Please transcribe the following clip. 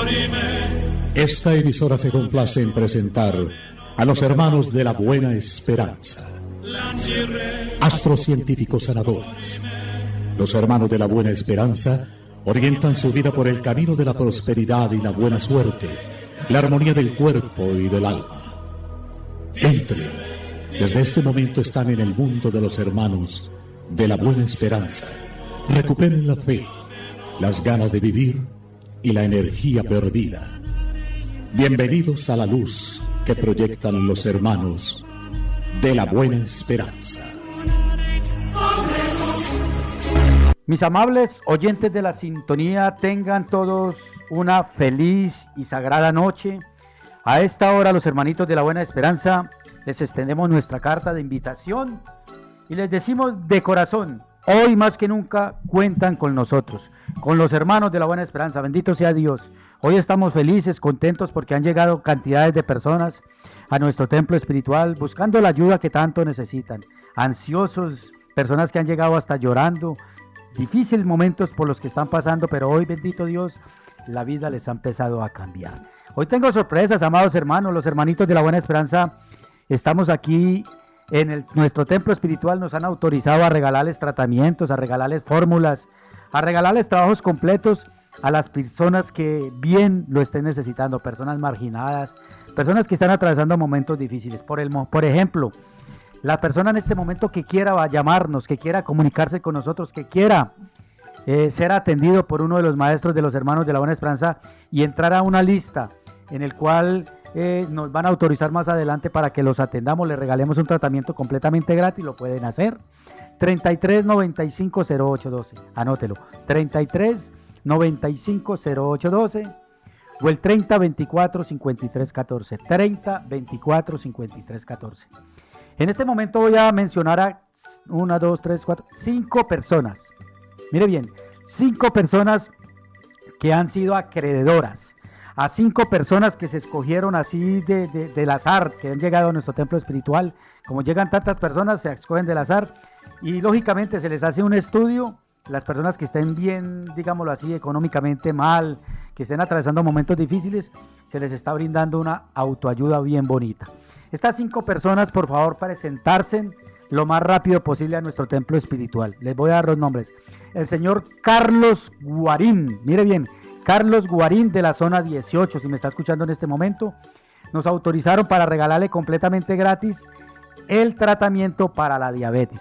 Esta emisora se complace en presentar a los hermanos de la Buena Esperanza, astrocientíficos sanadores. Los hermanos de la Buena Esperanza orientan su vida por el camino de la prosperidad y la buena suerte, la armonía del cuerpo y del alma. Entren, desde este momento están en el mundo de los hermanos de la Buena Esperanza. Recuperen la fe, las ganas de vivir y la energía perdida. Bienvenidos a la luz que proyectan los hermanos de la Buena Esperanza. Mis amables oyentes de la sintonía, tengan todos una feliz y sagrada noche. A esta hora, los hermanitos de la Buena Esperanza les extendemos nuestra carta de invitación y les decimos de corazón, hoy más que nunca cuentan con nosotros, con los hermanos de la Buena Esperanza. Bendito sea Dios. Hoy estamos felices, contentos porque han llegado cantidades de personas a nuestro templo espiritual buscando la ayuda que tanto necesitan. Ansiosos, personas que han llegado hasta llorando, difíciles momentos por los que están pasando, pero hoy, bendito Dios, la vida les ha empezado a cambiar. Hoy tengo sorpresas, amados hermanos, los hermanitos de la Buena Esperanza. Estamos aquí en nuestro templo espiritual, nos han autorizado a regalarles tratamientos, a regalarles fórmulas, a regalarles trabajos completos a las personas que bien lo estén necesitando, personas marginadas, personas que están atravesando momentos difíciles. Por ejemplo, la persona en este momento que quiera llamarnos, que quiera comunicarse con nosotros, que quiera ser atendido por uno de los maestros de los hermanos de la Buena Esperanza y entrar a una lista en el cual nos van a autorizar más adelante para que los atendamos, les regalemos un tratamiento completamente gratis, lo pueden hacer. 33 95 08 12, anótelo, 33 95 08 12 o el 30 24 53 14, 30 24 53 14. En este momento voy a mencionar a 1, 2, 3, 4, 5 personas. Mire bien, 5 personas que han sido acreedoras, a 5 personas que se escogieron así del azar, que han llegado a nuestro templo espiritual. Como llegan tantas personas, se escogen del azar y lógicamente se les hace un estudio. Las personas que estén bien, digámoslo así, económicamente mal, que estén atravesando momentos difíciles, se les está brindando una autoayuda bien bonita. Estas 5 personas, por favor, presentarse lo más rápido posible a nuestro templo espiritual. Les voy a dar los nombres. El señor Carlos Guarín, mire bien, Carlos Guarín de la zona 18, si me está escuchando en este momento, nos autorizaron para regalarle completamente gratis el tratamiento para la diabetes.